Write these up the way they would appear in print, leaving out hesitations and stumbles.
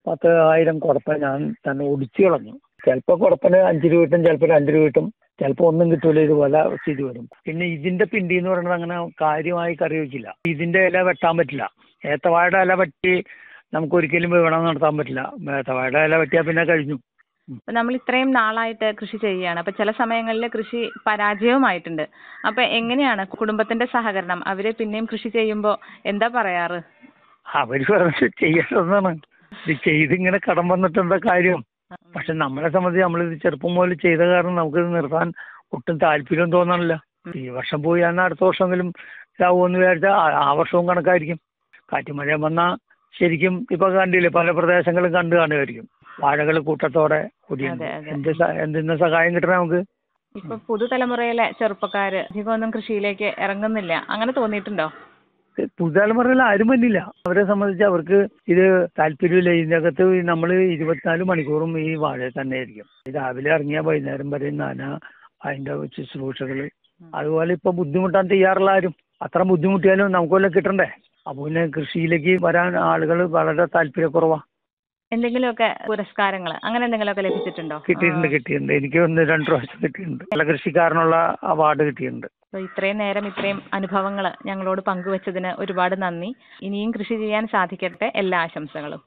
10,000 കുടപ്പ ഞാൻ തന്നെ ഒടിച്ചു കളഞ്ഞു. ചിലപ്പോൾ കുടപ്പന് 5 രൂപ കിട്ടും, ചിലപ്പോൾ 2 രൂപ കിട്ടും, ചിലപ്പോൾ ഒന്നും കിട്ടൂല. ഇതുപോലെ സ്ഥിതി വരും. പിന്നെ ഇതിന്റെ പിണ്ടി എന്ന് പറയുന്നത് അങ്ങനെ കാര്യമായി കറി വെക്കില്ല. ഇതിന്റെ ഇല വെട്ടാൻ പറ്റില്ല. ഏത്തവാഴയുടെ ഇല വെട്ടി നമുക്ക് ഒരിക്കലും വിപണനം നടത്താൻ പറ്റില്ല. ഏത്തവാഴയുടെ ഇല വെട്ടിയാൽ പിന്നെ കഴിഞ്ഞു. നമ്മൾ ഇത്രയും നാളായിട്ട് കൃഷി ചെയ്യുകയാണ്. അപ്പൊ ചില സമയങ്ങളിൽ കൃഷി പരാജയവുമായിട്ടുണ്ട്. അപ്പൊ എങ്ങനെയാണ് കുടുംബത്തിന്റെ സഹകരണം? അവര് പിന്നെയും കൃഷി ചെയ്യുമ്പോ എന്താ പറയാറ്? അവര് പറഞ്ഞ് ചെയ്യേണ്ടതാണ്. ഇത് ചെയ്തിങ്ങനെ കടം വന്നിട്ട് എന്താ കാര്യം? പക്ഷെ നമ്മളെ സംബന്ധിച്ച് നമ്മളിത് ചെറുപ്പം മുതൽ ചെയ്ത കാരണം നമുക്കിത് നിർത്താൻ ഒട്ടും താല്പര്യം തോന്നണില്ല. ഈ വർഷം പോയി എന്നാൽ അടുത്ത വർഷമെങ്കിലും ഇതാവുമെന്ന് വിചാരിച്ചാൽ ആ വർഷവും കണക്കായിരിക്കും. കാറ്റുമഴ വന്നാൽ ശരിക്കും ഇപ്പൊ കണ്ടില്ലേ, പല പ്രദേശങ്ങളും കണ്ടു കാണുമായിരിക്കും. വാഴകൾ കൂട്ടത്തോടെ കൂടിയുണ്ട്. എന്തിന് സഹായം കിട്ടണം നമുക്ക്? ഇപ്പൊ പുതുതലമുറയിലെ ചെറുപ്പക്കാര് അധികമൊന്നും കൃഷിയിലേക്ക് ഇറങ്ങുന്നില്ല, അങ്ങനെ തോന്നിയിട്ടുണ്ടോ? പുതുതലമുറയിൽ ആരും വന്നില്ല. അവരെ സംബന്ധിച്ച് അവർക്ക് ഇത് താല്പര്യമില്ല. ഇതിനകത്ത് നമ്മൾ 24 മണിക്കൂറും ഈ വാഴ തന്നെ ആയിരിക്കും. രാവിലെ ഇറങ്ങിയ വൈകുന്നേരം വരെ അതിന്റെ ശുശ്രൂഷകള്. അതുപോലെ ഇപ്പൊ ബുദ്ധിമുട്ടാൻ തയ്യാറുള്ള ആരും. അത്ര ബുദ്ധിമുട്ടിയാലും നമുക്ക് വല്ലതും കിട്ടണ്ടേ? അപ്പൊ പിന്നെ കൃഷിയിലേക്ക് വരാൻ ആളുകൾ വളരെ താല്പര്യക്കുറവാ. എന്തെങ്കിലുമൊക്കെ പുരസ്കാരങ്ങൾ അങ്ങനെ എന്തെങ്കിലുമൊക്കെ ലഭിച്ചിട്ടുണ്ടോ? കിട്ടിയിട്ടുണ്ട്. എനിക്ക് 1-2 പ്രാവശ്യം കിട്ടിയിട്ടുണ്ട്. നല്ല കൃഷിക്കാരനുള്ള അവാർഡ് കിട്ടിയിട്ടുണ്ട്. ഇത്രയും നേരം ഇത്രയും അനുഭവങ്ങൾ ഞങ്ങളോട് പങ്കുവച്ചതിന് ഒരുപാട് നന്ദി. ഇനിയും കൃഷി ചെയ്യാൻ സാധിക്കട്ടെ. എല്ലാ ആശംസകളും.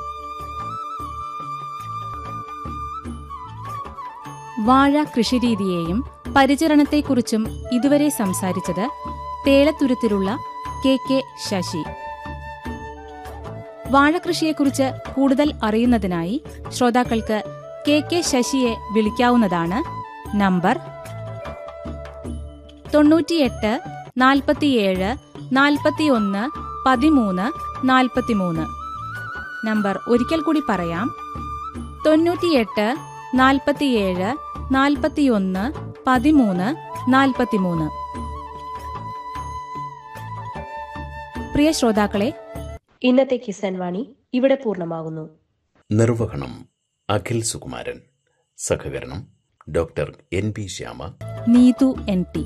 വാഴ കൃഷിരീതിയെയും പരിചരണത്തെക്കുറിച്ചും ഇതുവരെ സംസാരിച്ചത് തേലത്തുരുത്തിലുള്ള കെ ശശി. വാഴകൃഷിയെക്കുറിച്ച് കൂടുതൽ അറിയുന്നതിനായി ശ്രോതാക്കൾക്ക് കെ ശശിയെ വിളിക്കാവുന്നതാണ്. നമ്പർ 98 47 41 13 43. നമ്പർ ഒരിക്കൽ കൂടി പറയാം. 98 47 41 13 43. പ്രിയ ശ്രോതാക്കളെ, ഇന്നത്തെ കിസാൻ വാണി ഇവിടെ പൂർണ്ണമാകുന്നു. നിർവഹണം അഖിൽ സുകുമാരൻ. സഹകരണം doctor NB Shyama, Neethu NT.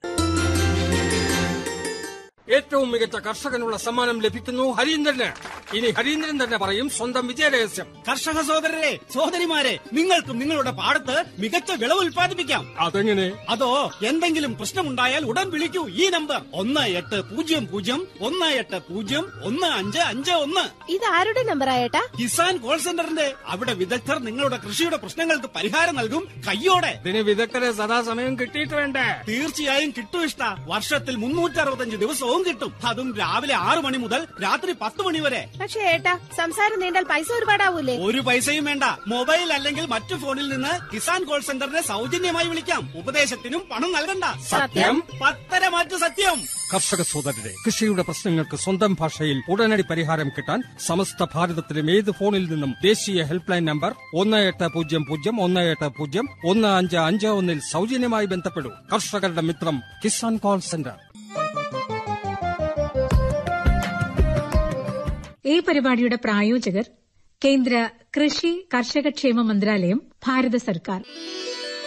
ഏറ്റവും മികച്ച കർഷകനുള്ള സമ്മാനം ലഭിക്കുന്നു ഹരീന്ദ്രന്. ഇനി ഹരീന്ദ്രൻ തന്നെ പറയും സ്വന്തം വിജയരഹസ്യം. കർഷക സഹോദരരെ, സഹോദരിമാരെ, നിങ്ങൾക്കും നിങ്ങളുടെ പാടത്ത് മികച്ച വിളവ് ഉൽപ്പാദിപ്പിക്കാം. അതെങ്ങനെ? അതോ എന്തെങ്കിലും പ്രശ്നമുണ്ടായാൽ ഉടൻ വിളിക്കൂ ഈ നമ്പർ 1800-180-1551. ഇതാരുടെ നമ്പറായേട്ടാ? കിസാൻ കോൾ സെന്ററിന്റെ. അവിടെ വിദഗ്ധർ നിങ്ങളുടെ കൃഷിയുടെ പ്രശ്നങ്ങൾക്ക് പരിഹാരം നൽകും കയ്യോടെ. ഇതിന് വിദഗ്ധരെ സദാസമയം കിട്ടിയിട്ട് വേണ്ടേ? തീർച്ചയായും കിട്ടും. വർഷത്തിൽ 365 ദിവസവും കിട്ടും. അതും രാവിലെ 6 മണി മുതൽ രാത്രി 10 മണി വരെ. പക്ഷേ ഏട്ടാ, സംസാരം നീണ്ടാൽ പൈസ ഒരുപാടാവൂലേ? ഒരു പൈസയും വേണ്ട. മൊബൈൽ അല്ലെങ്കിൽ മറ്റു ഫോണിൽ നിന്ന് കിസാൻ കോൾ സെന്ററിനെ സൗജന്യമായി വിളിക്കാം. ഉപദേശത്തിനും പണം നൽകണ്ട. സത്യം 10 മാറ്റു സത്യം. കർഷക സഹോദരരെ, കൃഷിയുടെ പ്രശ്നങ്ങൾക്ക് സ്വന്തം ഭാഷയിൽ ഉടനടി പരിഹാരം കിട്ടാൻ സമസ്ത ഭാരതത്തിലും ഏത് ഫോണിൽ നിന്നും ദേശീയ ഹെൽപ്പ് ലൈൻ നമ്പർ 1800-180-1551 സൗജന്യമായി ബന്ധപ്പെടൂ. കർഷകരുടെ മിത്രം കിസാൻ കോൾ സെന്റർ. ഈ പരിപാടിയുടെ പ്രായോജകർ കേന്ദ്ര കൃഷി കർഷകക്ഷേമ മന്ത്രാലയം, ഭാരത സർക്കാർ.